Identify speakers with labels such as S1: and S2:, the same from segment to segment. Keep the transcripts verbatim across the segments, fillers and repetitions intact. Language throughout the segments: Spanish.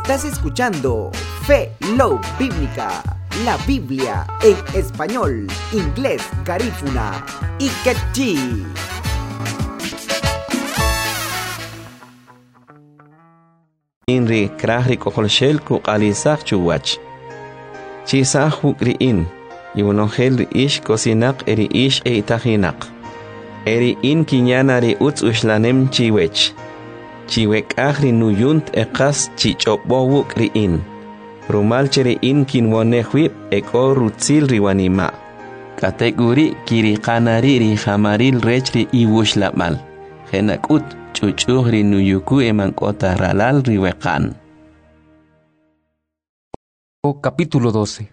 S1: Estás escuchando Fe Love Bíblica, la Biblia en español, inglés, garífuna y quechí.
S2: Inri krahri koholshel ku alisach chuwach. Chisah hukriin, yunongel ri ish kosinak eri ish e itahinak. Eri in kinyana ri uts ushlanem chiwech. Chiwek ahri nuyunt ekas chichopowuk ri in. Rumal cheri in kinwonehwip eko rutzil riwanima. Kategori kiri kanari ri hamaril rechri iwushlamal. Henakut chuchuh ri nuyuku emankota ralal riwekan.
S3: Capítulo doce.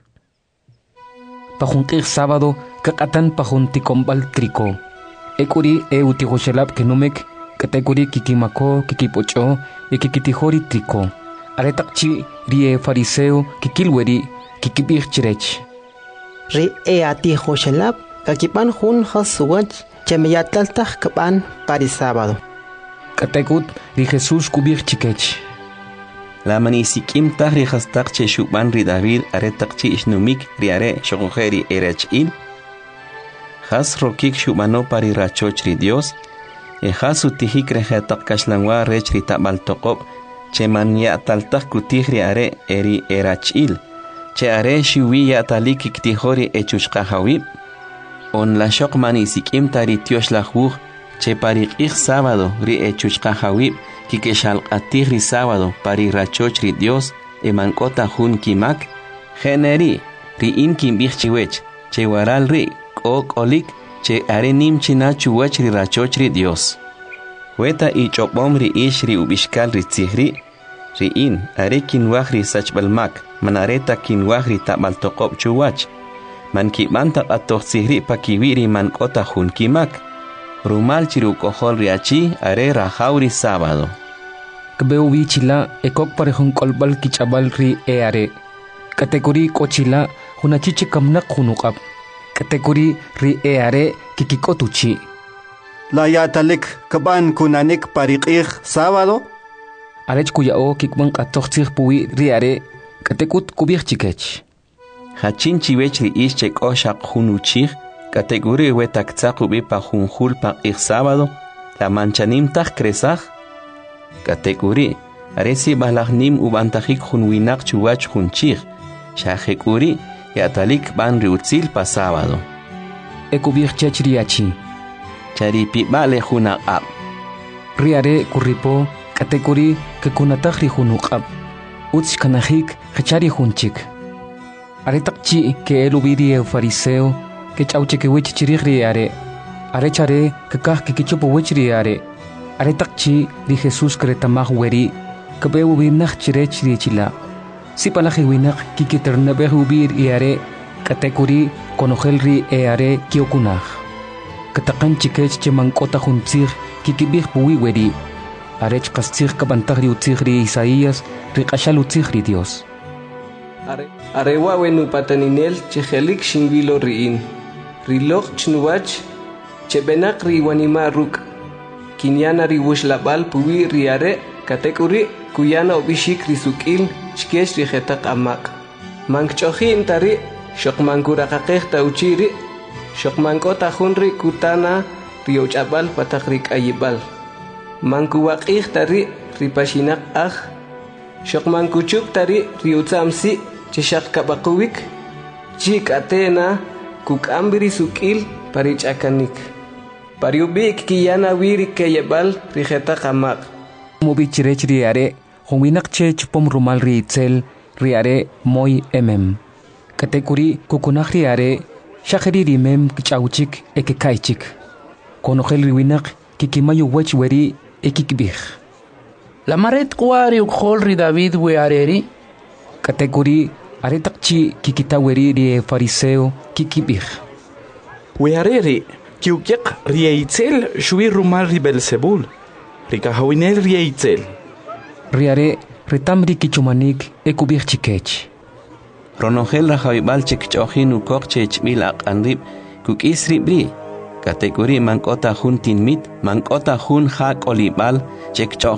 S3: Pajuntir sábado, kakatan pajunticombal trico. Ekuri e utihoshelap kenumek, kategori kikimako, kikipocho, e kikitihori trico. Aretakchi rie fariseo, kikilweri, kikibirchirech.
S4: Ri e atihoshelap, kakipan hun hasuwach, chemeyatlaltah kapan kari sábado.
S3: Kategut ri Jesús kubirchikech.
S2: La manisikim tahri hastak che shuban ri David aretakchi ishnumik riare shogojeri erechil. Has rokik shubano pari rachoch ri Dios. E has utihik rehetak kashlangwa rech ri tabal tokop. Che man ya taltak kutih riare eri erachil. Che are shuwi ya talik iktihori echushka hawib. On la shok manisikim tari tiosh lahwuh. Che pari ik sábado ri echushka hawib. Kikeshal atihri sábado pari rachoch ri Dios e mankota hun kimak generi ri in kimbich chiwech che waral ri ok olik che are nim china chuwech ri rachoch ri Dios weta i chopom ri ish ri ubishkal ri tzihri ri in are kinwah ri sachbalmak manareta kinwah ri tabal tokop chuwach man kibanta atoh tzihri pakiwi ri mankota hun kimak Rumal chiru kohol riachi are rajauri sábado.
S3: Kbeu bichila ekok parehun kolbal kichabal ri eare. Kategori kochila hunachichi kamnak hunukap. Kategori ri eare kikikotuchi.
S5: La yatalik kaban kunanik pariqih sábado.
S3: Arech kuyao kikban katoxtir puwi ri are. Katekut kubir chikech.
S2: Hachin chiwech ri ish chek oshak hunuchih. Kategori wetak tsakubi pa junjul pa ik sábado, la manchanim tak kresaj. Kategori, aresi balagnim ubantajik junwinak chuwach junchig, shahekuri, yatalik ban riutzil pa sábado.
S3: Ekubir chachriachi.
S2: Charipi bale junak ab.
S3: Riare kuripo, kategori ke kunatajri junuk ab. Utz kanajik, hachari junchik. Aretakchi ke elubiri fariseo, que chauche que wich chirigri are are chare que kah que kichupo wichri are are takchi di Jesús kretamah weri que be ubinach chirechri chila si palaje winach ki kiternabeh ubir i are kategori konojelri e are kiokunach katakan chikech chemankota juntzir kikibih puwi weri are chkastzir kabantagri utzigri Isaías riqashal utzigri Dios
S6: are are wawenu pataninel chejelik shingwilo riin Rilog chnuwach, chebenak riwanima ruk. Kinyana riwushlabal puwi riare, kategori kuyana obishik risukil, chkesh rijetak amak. Mankchohi intari, shokmankurakakeh tauchiri, shokmankota hunri kutana riochabal patakrik ayibal. Mankuwakih tari ripashinak ah, shokmankuchuk tari riutamsi, cheshak kabakuwik, chik atena, Kuk ambiri sukil parichakanik. Pariubik kiyana wiri kayebal rijeta kamak.
S3: Mubichirech riare, honwinak chech pom rumal riitzel, riare moy emem. Kategori kukunak riare, shakeri rimem kichauchik ekekaichik. Konogel riwinak kikimayu wech weri ekikbih.
S7: La maret kuari ukhol ri David we areri.
S3: Kategori aretakchi kikitaweri rie fariseo kikibih.
S8: Weareri, kiukiak rieitzel shui rumal ri Belzebul. Rikahawinel rieitzel.
S3: Riare retamri kichumanik ekubih chikech.
S2: Ronogel rajaibal chekchohin ukok chechbilak anrib kukisri bri. Kategori mankota hun tinmit, mankota hun hak olibal chekchoh.